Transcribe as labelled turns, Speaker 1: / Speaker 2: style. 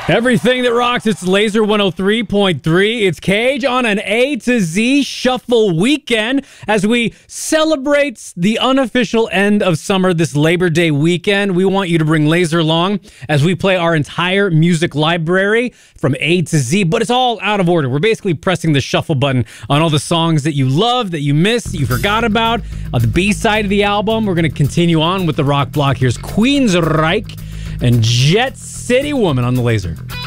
Speaker 1: Everything that rocks, it's Laser 103.3. It's Cage on an A to Z shuffle weekend as we celebrate the unofficial end of summer this Labor Day weekend. We want you to bring Laser along as we play our entire music library from A to Z, but it's all out of order. We're basically pressing the shuffle button on all the songs that you love, that you missed, that you forgot about. On the B side of the album, we're going to continue on with the rock block. Here's Queensryche and Jet City Woman on the Laser.